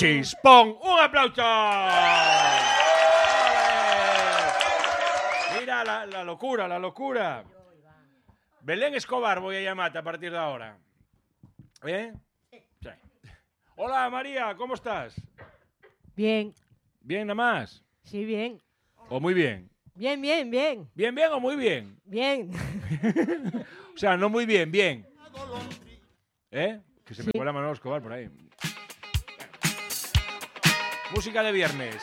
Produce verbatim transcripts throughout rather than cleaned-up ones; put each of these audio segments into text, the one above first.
Chispón. ¡Un aplauso! Mira la, la locura, la locura. Belén Escobar voy a llamarte a partir de ahora. ¿Eh? Sí. Hola, María, ¿cómo estás? Bien. ¿Bien nada más? Sí, bien. ¿O muy bien? Bien, bien, bien. ¿Bien, bien o muy bien? Bien. O sea, no muy bien, bien. ¿Eh? Que se me Sí. cuela Manolo Escobar por ahí. Música de viernes.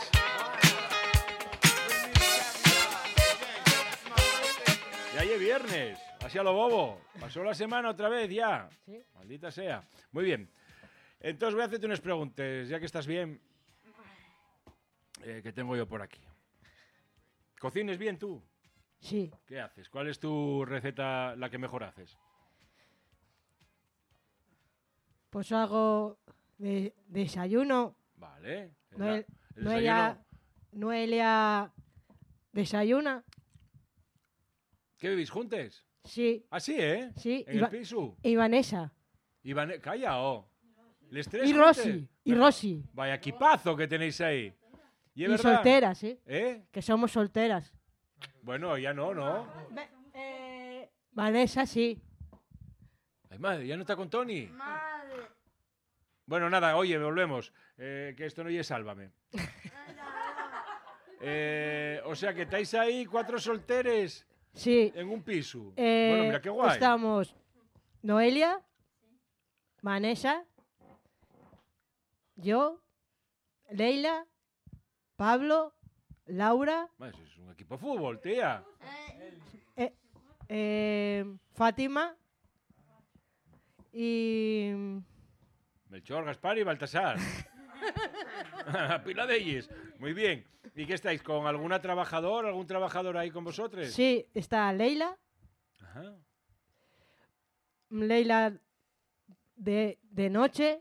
Ya es viernes. Así a lo bobo. Pasó la semana otra vez ya. Sí. Maldita sea. Muy bien. Entonces voy a hacerte unas preguntas, ya que estás bien. Eh, ¿Qué tengo yo por aquí? ¿Cocines bien tú? Sí. ¿Qué haces? ¿Cuál es tu receta, la que mejor haces? Pues hago de, desayuno. Vale. El, Noel- el Noelia, desayuno. Noelia desayuna. ¿Qué vivís juntos? Sí. Ah, sí, ¿eh? Sí. En Y, el Va- piso. y Vanessa. Y Van... Calla, oh. ¿Les tres Y juntos? Rosy. Y Rosy. Vaya equipazo que tenéis ahí. ¿Y, es Y verdad? solteras, ¿sí? ¿Eh? Que somos solteras. Bueno, ya no, ¿no? Ve- eh, Vanessa, sí. Ay, madre, ya no está con Tony. Bueno, nada, oye, volvemos. Eh, que esto no es Sálvame. Eh, o sea que estáis ahí cuatro solteres Sí. en un piso. Eh, bueno, mira qué guay. Estamos Noelia, Vanessa, yo, Leila, Pablo, Laura, Bueno, eso es un equipo de fútbol, tía. eh, eh, Fátima y Melchor, Gaspar y Baltasar. Pila de ellos. Muy bien. ¿Y qué estáis? ¿Con alguna trabajador? ¿Algún trabajador ahí con vosotros? sí, está Leila, Ajá. Leila de, de noche,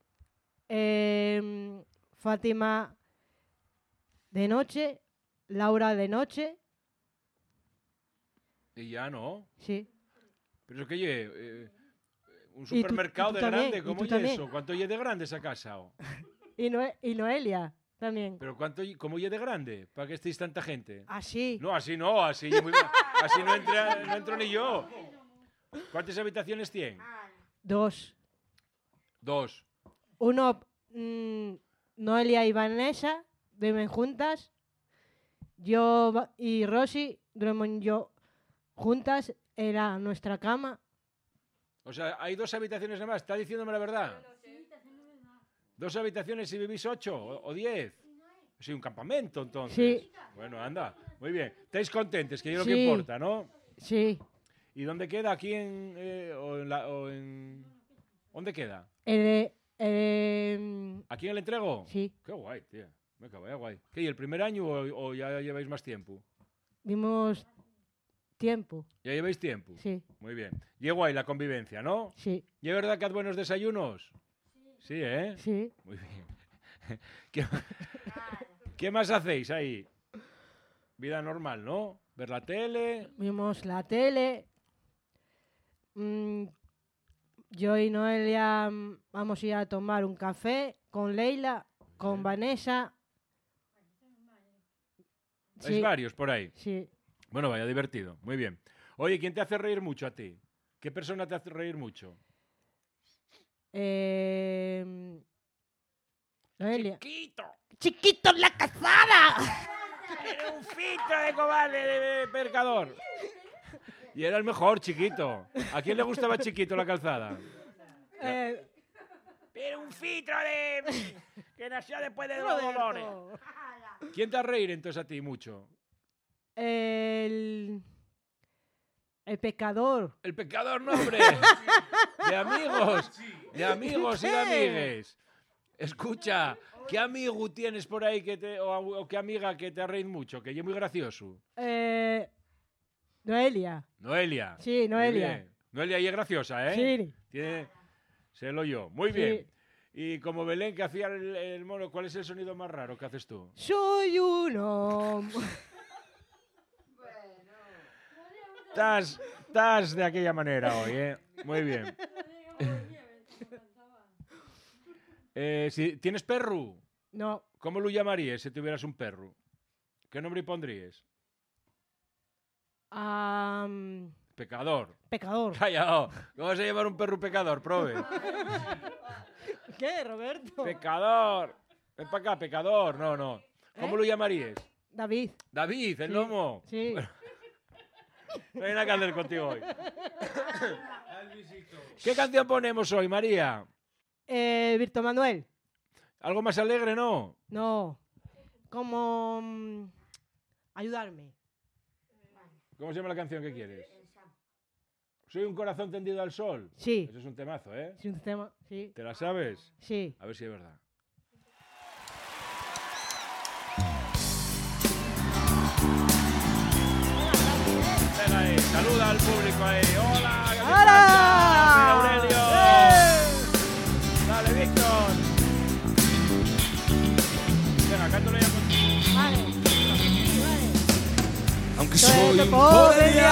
eh, Fátima de noche, Laura de noche, Y ya no. sí. Pero es que oye, eh, un Y tú- supermercado y tú de también, grande, y ¿cómo tú es también. eso? ¿Cuánto es de grande esa casa? oh? Y, Noe- y Noelia también. ¿Pero cuánto, y- cómo es de grande? ¿Para que estéis tanta gente? Así. No, así no, así, ye muy bien. Así no, entra- no entro ni yo. ¿Cuántas habitaciones tienen? Dos. Dos. Uno, mm, Noelia y Vanessa duermen juntas. Yo va- y Rosy duermen yo juntas. Era nuestra cama. O sea, hay dos habitaciones nada más. ¿Está diciéndome la verdad? Dos habitaciones y vivís ocho o, o diez. Sí, un campamento entonces. Sí. Bueno, anda. Muy bien. ¿Estáis contentes? Que es lo que Sí. importa, ¿no? Sí. ¿Y dónde queda? ¿Aquí en, eh, o en, la, o en... ¿Dónde queda? El, el- ¿Aquí en el entrego? sí. Qué guay, tío. Me cago, vaya guay. ¿Qué? ¿Y el primer año o, o ya lleváis más tiempo? Dimos tiempo. ¿Ya lleváis tiempo? Sí. Muy bien. Y es guay la convivencia, ¿no? Sí. ¿Y es verdad que haz buenos desayunos? Sí, ¿eh? Sí. Muy bien. ¿Qué, ¿Qué más hacéis ahí? Vida normal, ¿no? Ver la tele. Vimos la tele. Mm, yo y Noelia mm, vamos a ir a tomar un café con Leila, con Bien. Vanessa. Hay Sí, varios por ahí. sí. Bueno, vaya divertido. Muy bien. Oye, ¿quién te hace reír mucho a ti? ¿Qué persona te hace reír mucho? Eh, Noelia. ¡Chiquito! ¡Chiquito en la casada! ¡Era un fito de cobarde de pescador! Y era el mejor, Chiquito. ¿A quién le gustaba Chiquito la calzada? Eh, Era un fito de... que nació después de dos Roberto. dolores. ¿Quién te hace reír entonces a ti mucho? El, el pecador. El pecador, no, hombre. De amigos. De amigos y de amigues. Escucha, ¿qué amigo tienes por ahí que te, o, o qué amiga que te ha reído mucho? Que es muy gracioso. Eh, Noelia. Noelia. Sí, Muy Noelia. bien. Noelia y es graciosa, ¿eh? Sí. Tiene... Se lo yo. Muy Sí. bien. Y como Belén que hacía el, el mono, ¿cuál es el sonido más raro que haces tú? Soy uno. Estás, estás de aquella manera hoy, ¿eh? Muy bien. Eh, si ¿Tienes perro? No. ¿Cómo lo llamarías si tuvieras un perro? ¿Qué nombre pondrías? Um, Pecador. pecador. Callao. ¿Cómo vas a llamar un perro pecador? Prove. ¿Qué, Roberto? Pecador. Ven para acá, pecador. No, no. ¿Cómo ¿Eh? lo llamarías? David. David, el Sí. lomo. Sí. No hay nada que hacer contigo hoy. ¿Qué canción ponemos hoy, María? Eh, Virto Manuel. ¿Algo más alegre, no? No. Como... mm, ayudarme. ¿Cómo se llama la canción que quieres? Soy un corazón tendido al sol. Sí. Eso es un temazo, ¿eh? Es un tema. Sí. ¿Te la sabes? Sí. A ver si es verdad. Ven ahí, saluda al público ahí. ¡Hola! ¿Qué ¡Hola! pasa? Soy Aurelio. ¡Eh! Dale, Víctor. Venga, cántalo ya contigo. Vale. Vale. Aunque Soy soy de un pobre pobre